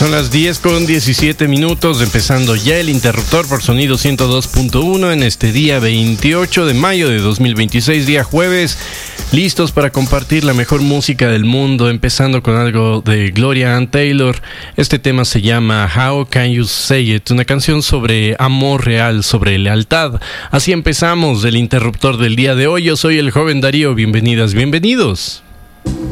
Son las 10:17, empezando ya el interruptor por Sonido 102.1 en este día 28 de mayo de 2026, día jueves, listos para compartir la mejor música del mundo, empezando con algo de Gloria Ann Taylor. Este tema se llama How Can You Say It, una canción sobre amor real, sobre lealtad. Así empezamos el interruptor del día de hoy. Yo soy el joven Darío, bienvenidas, bienvenidos.